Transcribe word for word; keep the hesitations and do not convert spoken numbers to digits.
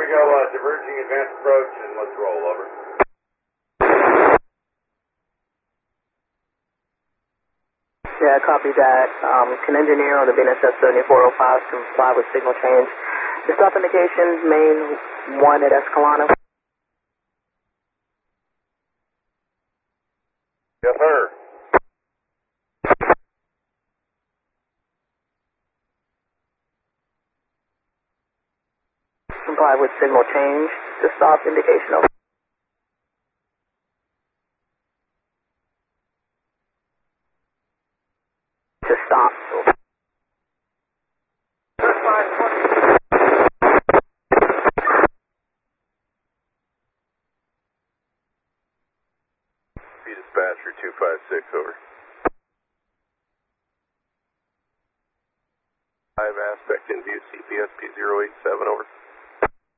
go, uh, diverging advanced approach, and let's roll, over. Yeah, copy that. Um, can engineer on the B N S S seventy-four oh five comply with signal change. The stop indications, main one at Escalona. Yes, sir. Comply with signal change. The stop indication, over. To stop. Be dispatcher two five six, over. Five aspect in view, C P S P zero eight seven, over.